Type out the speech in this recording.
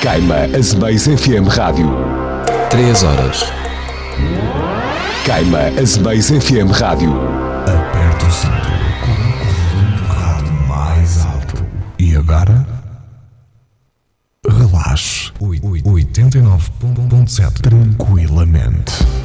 Caima Azemais FM Rádio. 3 horas. Caima Azemais FM Rádio. Aperta o cinto com o rádio mais alto. E agora? Relaxe. 89.7 tranquilamente.